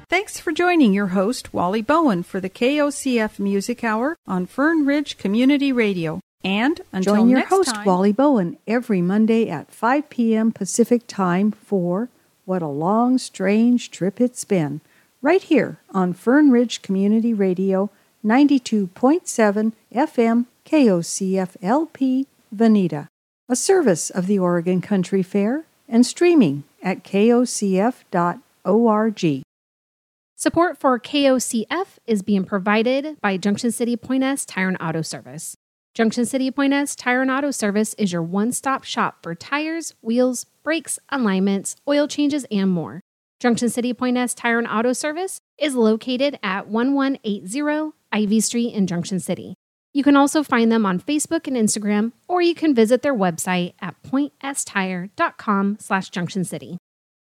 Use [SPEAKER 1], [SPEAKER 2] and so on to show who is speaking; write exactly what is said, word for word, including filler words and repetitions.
[SPEAKER 1] Thanks for joining your host, Wally Bowen, for the K O C F Music Hour on Fern Ridge Community Radio. And until
[SPEAKER 2] Join your
[SPEAKER 1] next
[SPEAKER 2] host,
[SPEAKER 1] time,
[SPEAKER 2] Wally Bowen, every Monday at five p.m. Pacific Time for What a Long, Strange Trip It's Been, right here on Fern Ridge Community Radio, ninety-two point seven F M K O C F L P, Veneta, a service of the Oregon Country Fair, and streaming at K O C F dot org.
[SPEAKER 3] Support for K O C F is being provided by Junction City Pointez Tire and Auto Service. Junction City Pointez Tire and Auto Service is your one-stop shop for tires, wheels, brakes, alignments, oil changes, and more. Junction City Pointez Tire and Auto Service is located at eleven eighty Ivy Street in Junction City. You can also find them on Facebook and Instagram, or you can visit their website at pointestire dot com slash Junction City.